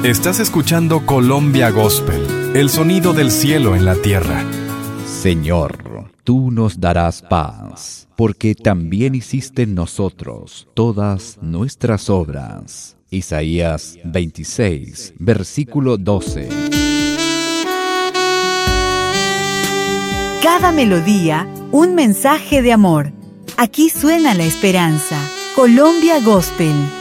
Estás escuchando Colombia Gospel, el sonido del cielo en la tierra. Señor, tú nos darás paz, porque también hiciste en nosotros todas nuestras obras. Isaías 26, versículo 12. Cada melodía, un mensaje de amor. Aquí suena la esperanza. Colombia Gospel.